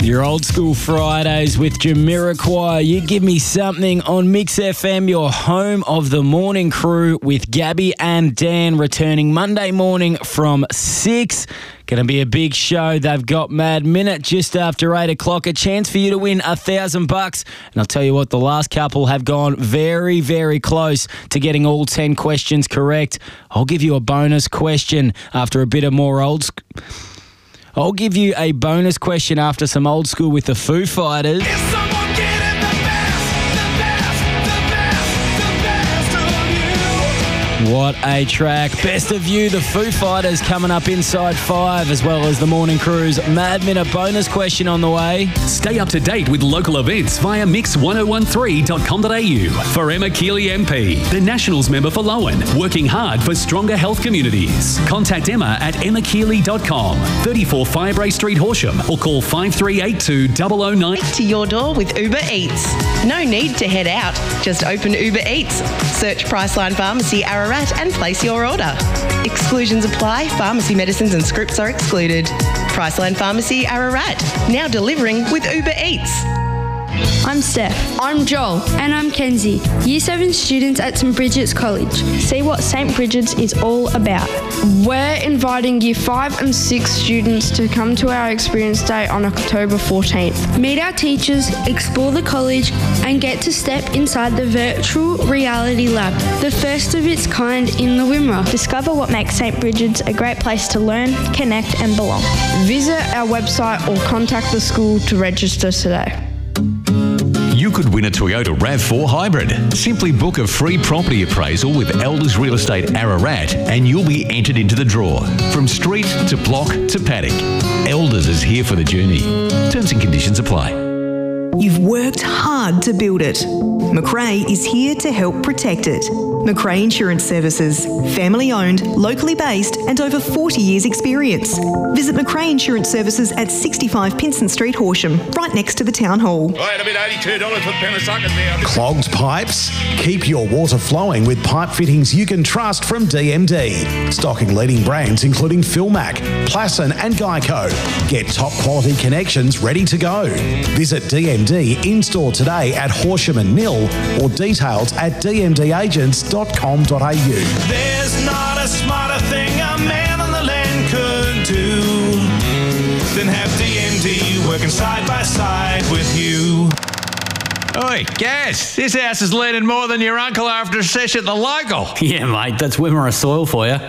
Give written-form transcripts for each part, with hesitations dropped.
Your Old School Fridays with Jamiroquai. You give me something on Mix FM, your home of the morning crew with Gabby and Dan returning Monday morning from 6. Going to be a big show. They've got Mad Minute just after 8 o'clock. A chance for you to win $1,000. And I'll tell you what, the last couple have gone very, very close to getting all 10 questions correct. I'll give you a bonus question after a bit of more old school. I'll give you a bonus question after some old school with the Foo Fighters. What a track. Best of You, the Foo Fighters coming up inside 5, as well as the Morning Crew's Mad Minute bonus question on the way. Stay up to date with local events via mix1013.com.au. For Emma Keeley MP, the Nationals member for Lowen, working hard for stronger health communities. Contact Emma at emmakeeley.com, 34 Firebrae Street, Horsham, or call 5382 009. To your door with Uber Eats. No need to head out. Just open Uber Eats. Search Priceline Pharmacy Ararat and place your order. Exclusions apply. Pharmacy medicines and scripts are excluded. Priceline Pharmacy Ararat. Now delivering with Uber Eats. I'm Steph. I'm Joel. And I'm Kenzie, Year 7 students at St Bridget's College. See what St Bridget's is all about. We're inviting Year 5 and 6 students to come to our Experience Day on October 14th. Meet our teachers, explore the college, and get to step inside the Virtual Reality Lab, the first of its kind in the Wimmera. Discover what makes St Bridget's a great place to learn, connect, and belong. Visit our website or contact the school to register today. You could win a Toyota RAV4 Hybrid. Simply book a free property appraisal with Elders Real Estate Ararat and you'll be entered into the draw. From street to block to paddock, Elders is here for the journey. Terms and conditions apply. You've worked hard to build it. McRae is here to help protect it. McRae Insurance Services. Family owned, locally based and over 40 years experience. Visit McRae Insurance Services at 65 Pinsent Street, Horsham, right next to the Town Hall. Right, a bit $82 for the Penasuckers there. Clogged pipes? Keep your water flowing with pipe fittings you can trust from DMD. Stocking leading brands including Philmac, Plasson and Geico. Get top quality connections ready to go. Visit DMD in-store today at Horsham and Mill or details at dmdagents.com.au. There's not a smarter thing a man on the land could do than have DMD working side by side with you. Oi, Gaz, this house is leaning more than your uncle after a session at the local. Yeah, mate, that's Wimmera soil for you.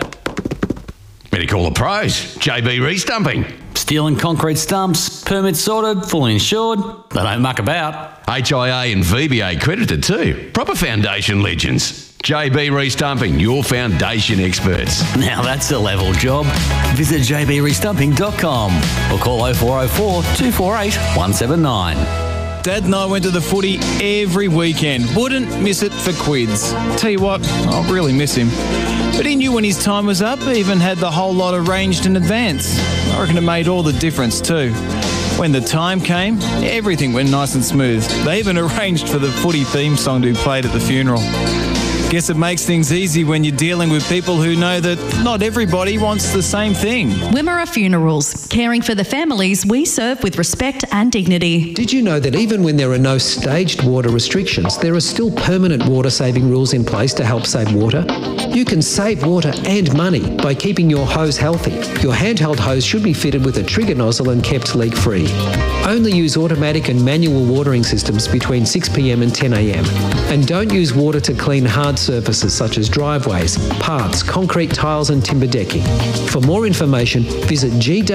Better call the pros. JB Restumping. Steel and concrete stumps, permits sorted, fully insured. They don't muck about. HIA and VBA credited too. Proper foundation legends. JB Restumping, your foundation experts. Now that's a level job. Visit jbrestumping.com or call 0404 248 179. Dad and I went to the footy every weekend. Wouldn't miss it for quids. Tell you what, I'll really miss him. But he knew when his time was up, even had the whole lot arranged in advance. I reckon it made all the difference too. When the time came, everything went nice and smooth. They even arranged for the footy theme song to be played at the funeral. Guess it makes things easy when you're dealing with people who know that not everybody wants the same thing. Wimmera Funerals, caring for the families we serve with respect and dignity. Did you know that even when there are no staged water restrictions, there are still permanent water-saving rules in place to help save water? You can save water and money by keeping your hose healthy. Your handheld hose should be fitted with a trigger nozzle and kept leak-free. Only use automatic and manual watering systems between 6 p.m. and 10 a.m. And don't use water to clean hard surfaces such as driveways, paths, concrete tiles and timber decking. For more information, visit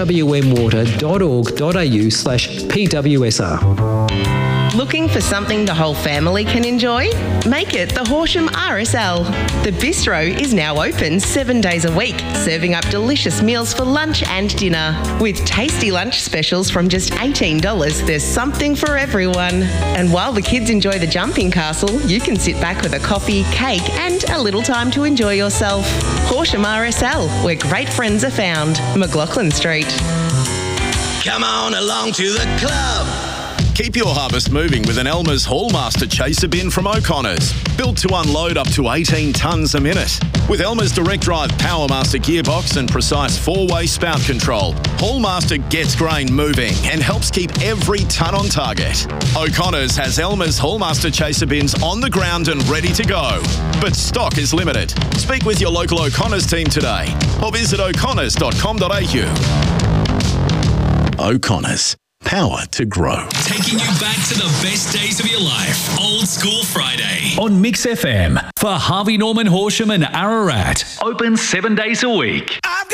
gwmwater.org.au/PWSR. Looking for something the whole family can enjoy? Make it the Horsham RSL. The bistro is now open 7 days a week, serving up delicious meals for lunch and dinner. With tasty lunch specials from just $18, there's something for everyone. And while the kids enjoy the jumping castle, you can sit back with a coffee, cake and a little time to enjoy yourself. Horsham RSL, where great friends are found. McLaughlin Street. Come on along to the club. Keep your harvest moving with an Elmer's Haulmaster chaser bin from O'Connor's. Built to unload up to 18 tonnes a minute. With Elmer's direct drive Powermaster gearbox and precise 4-way spout control, Haulmaster gets grain moving and helps keep every tonne on target. O'Connor's has Elmer's Haulmaster chaser bins on the ground and ready to go. But stock is limited. Speak with your local O'Connor's team today or visit o'connors.com.au. O'Connor's. Power to grow. Taking you back to the best days of your life. Old School Friday. On Mix FM. For Harvey Norman Horsham and Ararat. Open 7 days a week.